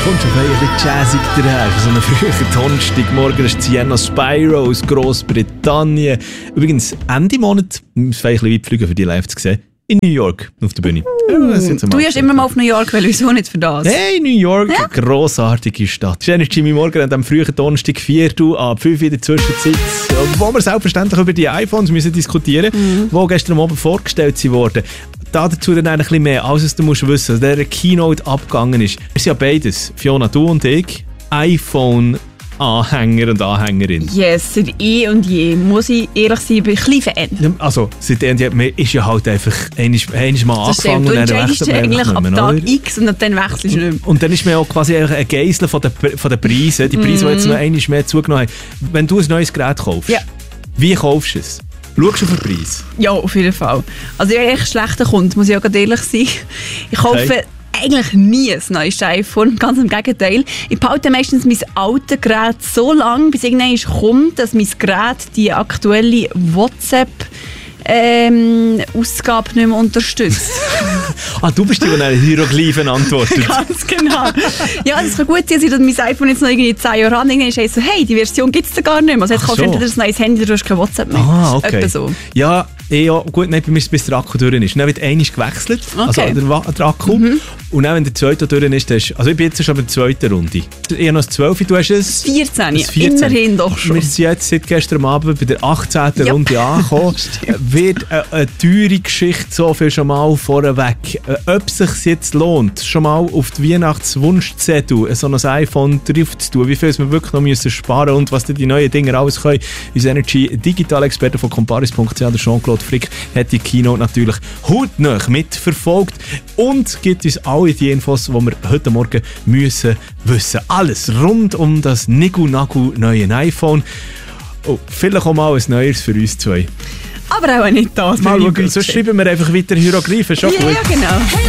Kommt schon ein bisschen jazzig daher. So einen frühen Donnerstagmorgen ist Sienna Spyro aus Grossbritannien. Übrigens, Ende Monat, wir müssen ein bisschen weit fliegen, für die live zu sehen, in New York auf der Bühne. Du hast immer mal auf New York, weil wieso nicht für das? Hey, New York, ja. Grossartige Stadt. Das ist Jimmy Morgan an diesem frühen Donnerstag 4 ab 5 in der Zwischenzeit, wo wir selbstverständlich über die iPhones müssen diskutieren müssen, die gestern Abend vorgestellt wurden. Dazu dann ein bisschen mehr, als du musst wissen, dass der Keynote abgegangen ist. Wir sind ja beides, Fiona, du und ich, iPhone-Anhänger und Anhängerin. Yes, seit eh und je, muss ich ehrlich sein, bin ich ein bisschen Fan. Also, seit eh und je, man ist ja halt einfach einmal mal angefangen und dann wechselt man eigentlich ab mehr, Tag oder? X und dann wechselst du nicht mehr. Und dann ist man auch quasi ein Geisel von den Preisen, die Preise, die jetzt noch einmal mehr zugenommen haben. Wenn du ein neues Gerät kaufst, ja. Wie kaufst du es? Schaust du auf den Preis? Ja, auf jeden Fall. Also ich bin echt schlechter Kunde, muss ich auch ganz ehrlich sein. Ich kaufe eigentlich nie ein neues iPhone, ganz im Gegenteil. Ich behalte meistens mein altes Gerät so lange, bis irgendwann kommt, dass mein Gerät die aktuelle WhatsApp Ausgabe nicht mehr unterstützt. Du bist die, die eine Hieroglyphen antwortet. Ganz genau. Ja, das kann gut sein, dass mein iPhone jetzt noch irgendwie 10 Jahre an ist. So, hey, die Version gibt es da gar nicht mehr. Also jetzt kaufst du entweder ein neues Handy, du hast kein WhatsApp mehr. Okay. Etwa so. Ja, gut, nein, bei mir ist bis der Akku durch ist. Dann wird einmal gewechselt, also der Akku. Und dann, wenn der zweite durch ist, also ich bin jetzt schon bei der zweiten Runde. Ich habe noch das 12, du hast es... 14, immerhin doch schon. Wir sind jetzt seit gestern Abend bei der 18. Runde angekommen. Wird eine teure Geschichte so viel schon mal vorweg. Ob es sich jetzt lohnt, schon mal auf die Weihnachtswunschzettel so ein iPhone drauf zu tun, wie viel wir wirklich noch sparen müssen und was die neuen Dinger alles können. Unser Energy-Digital-Experte von Comparis.ch, der Jean-Claude Frick, hat die Keynote natürlich hautnah mitverfolgt und gibt uns alle die Infos, die wir heute Morgen müssen wissen. Alles rund um das Nigu-Nagu-neue iPhone. Oh, vielleicht auch mal ein neues für uns zwei. Aber auch nicht das. Mal schauen, sonst schreiben wir einfach weiter Hieroglyphen. Schon ja, gut. Ja, genau.